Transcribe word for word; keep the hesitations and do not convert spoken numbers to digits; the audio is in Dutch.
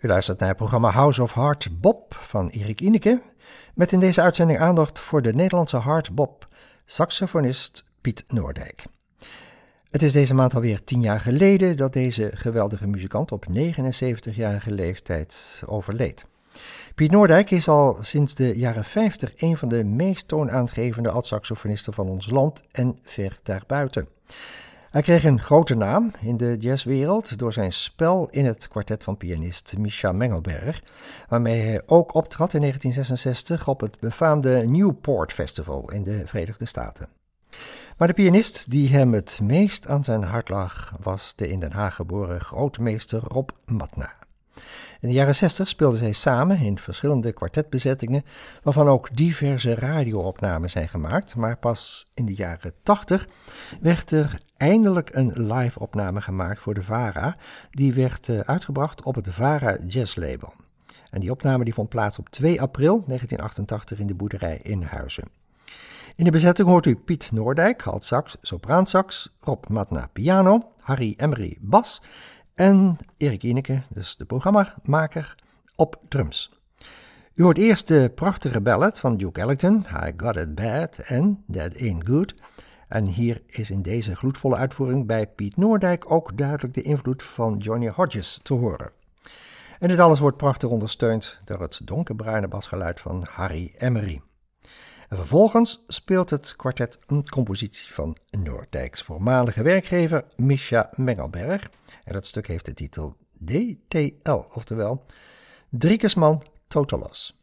U luistert naar het programma House of Hard Bop van Erik Ineke, met in deze uitzending aandacht voor de Nederlandse hard bop saxofonist Piet Noordijk. Het is deze maand alweer tien jaar geleden dat deze geweldige muzikant op negenenzeventigjarige leeftijd overleed. Piet Noordijk is al sinds de jaren vijftig een van de meest toonaangevende altsaxofonisten van ons land en ver daarbuiten. Hij kreeg een grote naam in de jazzwereld door zijn spel in het kwartet van pianist Mischa Mengelberg, waarmee hij ook optrad in negentien zesenzestig op het befaamde Newport Festival in de Verenigde Staten. Maar de pianist die hem het meest aan zijn hart lag was de in Den Haag geboren grootmeester Rob Matna. In de jaren zestig speelden zij samen in verschillende kwartetbezettingen, waarvan ook diverse radioopnames zijn gemaakt, maar pas in de jaren tachtig werd er eindelijk een live-opname gemaakt voor de VARA, die werd uh, uitgebracht op het VARA Jazz Label. En die opname die vond plaats op twee april negentien achtentachtig in de boerderij in Huizen. In de bezetting hoort u Piet Noordijk, altsax, sopraansax, Rob Matna piano, Harry Emery bas en Erik Ineke, dus de programmamaker, op drums. U hoort eerst de prachtige ballad van Duke Ellington, I Got It Bad en That Ain't Good. En hier is in deze gloedvolle uitvoering bij Piet Noordijk ook duidelijk de invloed van Johnny Hodges te horen. En dit alles wordt prachtig ondersteund door het donkerbruine basgeluid van Harry Emery. En vervolgens speelt het kwartet een compositie van Noordijks voormalige werkgever Mischa Mengelberg. En dat stuk heeft de titel D T L, oftewel Driekesman Totalos.